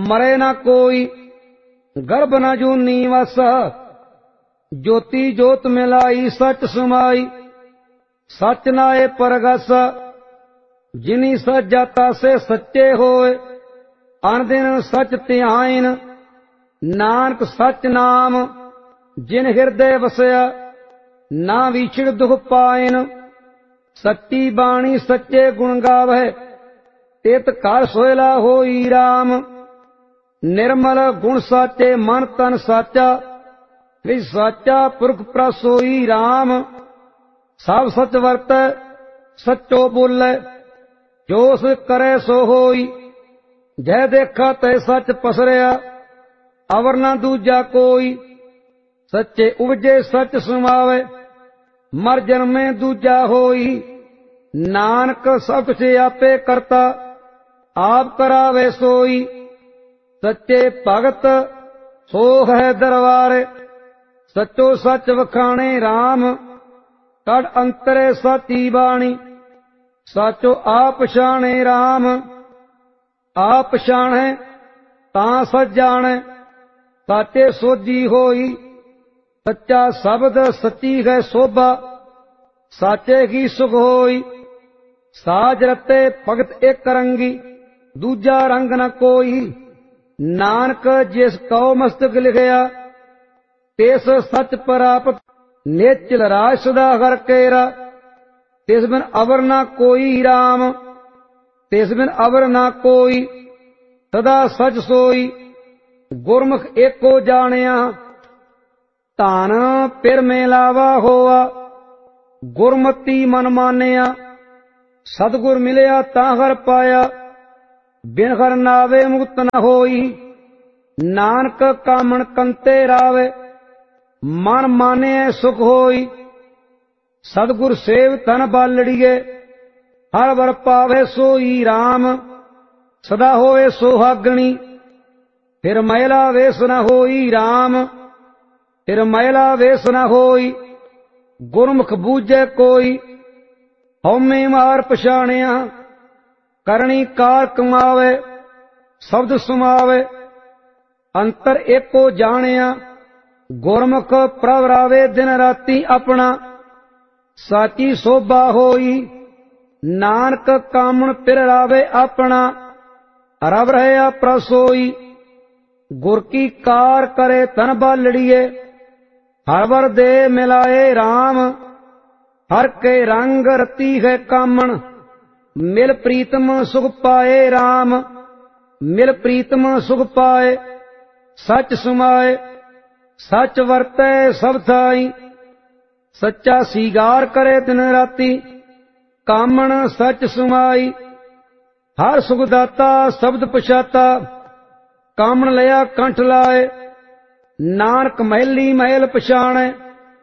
मरे न कोई गर्भ न जूनी वस। ज्योति जोत मिलाई सच समाई सच नाए परगस। जिनी सच जाता से सच्चे होए अन दिन सच ध्यान। नानक सच नाम जिन हृदय वसया ना विछड़ दुख पायन। सच्ची बाणी सच्चे गुण गावै तित घर सोयला होई राम। निर्मल गुण साचे मन तन साचा विच साचा पुरख प्रसोई राम। सब सच वरतै सचो बोलै जो सच करे सो होई। जै देखा तै सच पसरिया अवर न दूजा कोई। सच्चे उपजे सच समावे मर जन्मे दूजा होई। नानक सब कुछ आपे करता आप करावे सोई। सच्चे भगत सो है दरबार सचो सच वखाणे राम। कड़ अंतरे साची बाणी साचो आप पछाणे राम। आप पछाणे तां सच जाणे साचे सोजी होई। सच्चा शब्द सच्ची है शोभा साचे की सुख होई। साज रते भगत एक रंगी दूजा रंग न कोई। नानक जिस कौ मस्तक लिखया तिस सच प्राप्त। निश्चल राज सदा कर केरा तिस बिन अवर न कोई राम। तिस बिन अवर न कोई सदा सच सोई। गुरमुख एको जानिया धन पिर मिलावा होआ। गुरमति मन मानिया सतगुर मिलिया तां हर पाया। बिन हर नावे मुक्त न होई। नानक कामन कंते रावे मन माने सुख होई। सतगुर सेव तन बालड़िए हर वर पावे सोई राम। सदा होए सुहागणी फिर मैला वेस न होई राम। फिर मैला वेस न होई। गुरमुख बूझे कोई हौमे मार पछाणिया। करणी कार कमावे शब्द सुमावे अंतर एको जानिया। गुरमुख प्रवरावे दिन राती अपना साची शोभा होई। नानक कामन पिरावे अपना रब रहया प्रसोई। गुर की कार करे तन बालड़िए हर वर दे मिलाए राम। हर के रंग रती है कामन मिल प्रीतम सुख पाए राम। मिल प्रीतम सुख पाए सच सुमाए सच वरतै सब थाई। सच्चा सीगार करे दिन राती कामन सच सुमाई। हर सुख दाता शब्द पछाता कामन लिया कंठ लाए। नानक महली महल पछाणे